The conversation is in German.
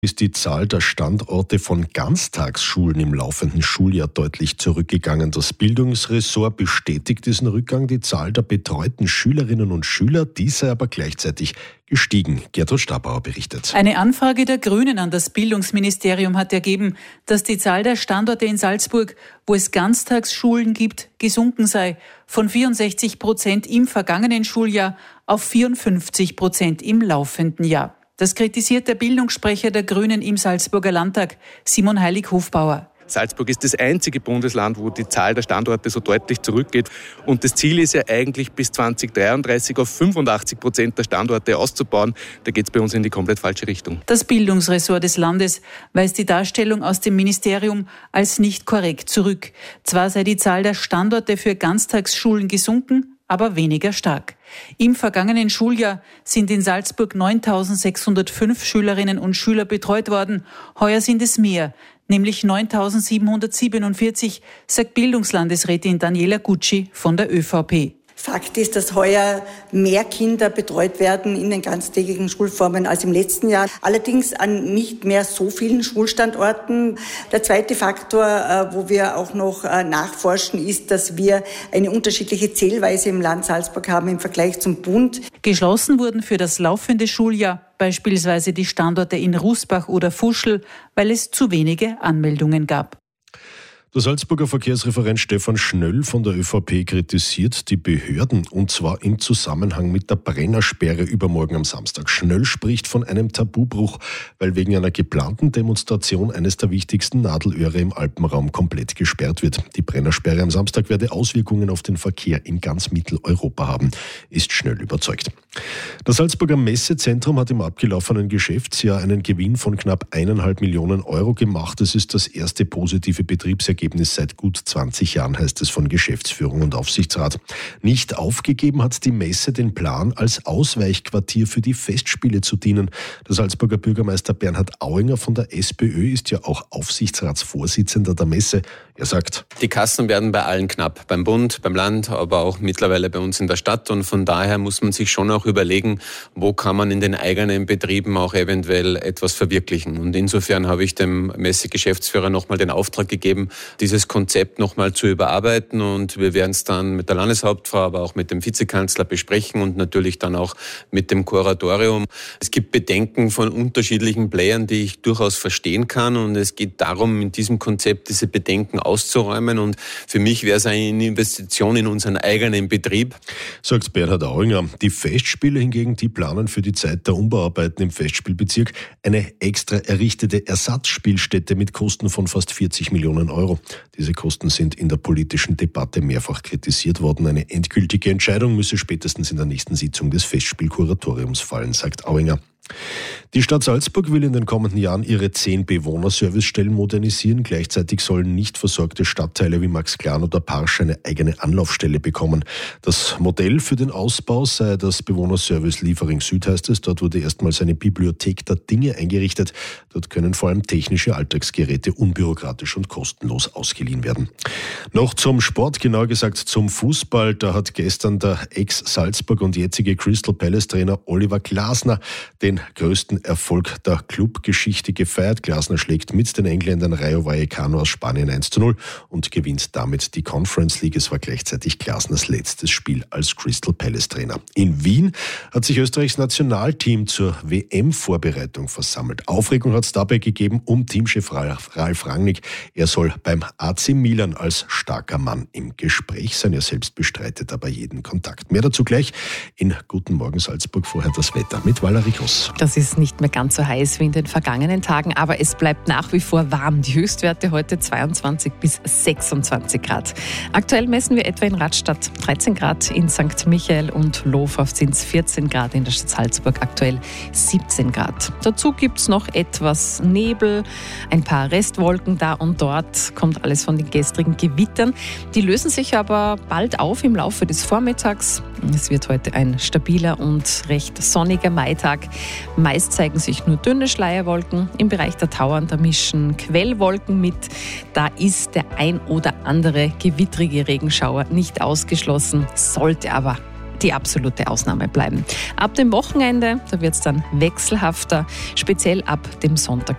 ist die Zahl der Standorte von Ganztagsschulen im laufenden Schuljahr deutlich zurückgegangen. Das Bildungsressort bestätigt diesen Rückgang. Die Zahl der betreuten Schülerinnen und Schüler, die sei aber gleichzeitig gestiegen. Gertrud Stabauer berichtet. Eine Anfrage der Grünen an das Bildungsministerium hat ergeben, dass die Zahl der Standorte in Salzburg, wo es Ganztagsschulen gibt, gesunken sei. Von 64% im vergangenen Schuljahr auf 54% im laufenden Jahr. Das kritisiert der Bildungssprecher der Grünen im Salzburger Landtag, Simon Heilig-Hofbauer. Salzburg ist das einzige Bundesland, wo die Zahl der Standorte so deutlich zurückgeht. Und das Ziel ist ja eigentlich bis 2033 auf 85% der Standorte auszubauen. Da geht es bei uns in die komplett falsche Richtung. Das Bildungsressort des Landes weist die Darstellung aus dem Ministerium als nicht korrekt zurück. Zwar sei die Zahl der Standorte für Ganztagsschulen gesunken, aber weniger stark. Im vergangenen Schuljahr sind in Salzburg 9.605 Schülerinnen und Schüler betreut worden. Heuer sind es mehr, nämlich 9.747, sagt Bildungslandesrätin Daniela Gucci von der ÖVP. Fakt ist, dass heuer mehr Kinder betreut werden in den ganztägigen Schulformen als im letzten Jahr. Allerdings an nicht mehr so vielen Schulstandorten. Der zweite Faktor, wo wir auch noch nachforschen, ist, dass wir eine unterschiedliche Zählweise im Land Salzburg haben im Vergleich zum Bund. Geschlossen wurden für das laufende Schuljahr beispielsweise die Standorte in Rusbach oder Fuschl, weil es zu wenige Anmeldungen gab. Der Salzburger Verkehrsreferent Stefan Schnöll von der ÖVP kritisiert die Behörden, und zwar im Zusammenhang mit der Brennersperre übermorgen am Samstag. Schnöll spricht von einem Tabubruch, weil wegen einer geplanten Demonstration eines der wichtigsten Nadelöhre im Alpenraum komplett gesperrt wird. Die Brennersperre am Samstag werde Auswirkungen auf den Verkehr in ganz Mitteleuropa haben, ist Schnöll überzeugt. Das Salzburger Messezentrum hat im abgelaufenen Geschäftsjahr einen Gewinn von knapp 1,5 Millionen Euro gemacht. Es ist das erste positive Betriebsergebnis seit gut 20 Jahren, heißt es von Geschäftsführung und Aufsichtsrat. Nicht aufgegeben hat die Messe den Plan, als Ausweichquartier für die Festspiele zu dienen. Der Salzburger Bürgermeister Bernhard Auinger von der SPÖ ist ja auch Aufsichtsratsvorsitzender der Messe. Er sagt: Die Kassen werden bei allen knapp, beim Bund, beim Land, aber auch mittlerweile bei uns in der Stadt. Und von daher muss man sich schon auch überlegen, wo kann man in den eigenen Betrieben auch eventuell etwas verwirklichen. Und insofern habe ich dem Messegeschäftsführer nochmal den Auftrag gegeben, dieses Konzept nochmal zu überarbeiten, und wir werden es dann mit der Landeshauptfrau, aber auch mit dem Vizekanzler besprechen und natürlich dann auch mit dem Kuratorium. Es gibt Bedenken von unterschiedlichen Playern, die ich durchaus verstehen kann, und es geht darum, in diesem Konzept diese Bedenken auszuräumen, und für mich wäre es eine Investition in unseren eigenen Betrieb. Sagt Bernhard Auinger. Die Festspiele hingegen, die planen für die Zeit der Umbauarbeiten im Festspielbezirk eine extra errichtete Ersatzspielstätte mit Kosten von fast 40 Millionen Euro. Diese Kosten sind in der politischen Debatte mehrfach kritisiert worden. Eine endgültige Entscheidung müsse spätestens in der nächsten Sitzung des Festspielkuratoriums fallen, sagt Auinger. Die Stadt Salzburg will in den kommenden Jahren ihre 10 Bewohnerservicestellen modernisieren. Gleichzeitig sollen nicht versorgte Stadtteile wie Maxklan oder Parsch eine eigene Anlaufstelle bekommen. Das Modell für den Ausbau sei das Bewohnerservice Liefering Süd, heißt es. Dort wurde erstmals eine Bibliothek der Dinge eingerichtet. Dort können vor allem technische Alltagsgeräte unbürokratisch und kostenlos ausgeliehen werden. Noch zum Sport, genauer gesagt zum Fußball. Da hat gestern der Ex-Salzburg und jetzige Crystal Palace-Trainer Oliver Glasner den größten Erfolg der Clubgeschichte gefeiert. Glasner schlägt mit den Engländern Rayo Vallecano aus Spanien 1:0 und gewinnt damit die Conference League. Es war gleichzeitig Glasners letztes Spiel als Crystal Palace Trainer. In Wien hat sich Österreichs Nationalteam zur WM-Vorbereitung versammelt. Aufregung hat es dabei gegeben um Teamchef Ralf Rangnick. Er soll beim AC Milan als starker Mann im Gespräch sein. Er selbst bestreitet aber jeden Kontakt. Mehr dazu gleich in Guten Morgen Salzburg. Vorher das Wetter mit Valerie Gross. Das ist nicht mehr ganz so heiß wie in den vergangenen Tagen, aber es bleibt nach wie vor warm. Die Höchstwerte heute 22 bis 26 Grad. Aktuell messen wir etwa in Radstadt 13 Grad, in St. Michael und Lofaf sind es 14 Grad, in der Stadt Salzburg aktuell 17 Grad. Dazu gibt es noch etwas Nebel, ein paar Restwolken da und dort, kommt alles von den gestrigen Gewittern. Die lösen sich aber bald auf im Laufe des Vormittags. Es wird heute ein stabiler und recht sonniger Maitag. Meist zeigen sich nur dünne Schleierwolken. Im Bereich der Tauern, da mischen Quellwolken mit. Da ist der ein oder andere gewittrige Regenschauer nicht ausgeschlossen, sollte aber die absolute Ausnahme bleiben. Ab dem Wochenende, da wird es dann wechselhafter, speziell ab dem Sonntag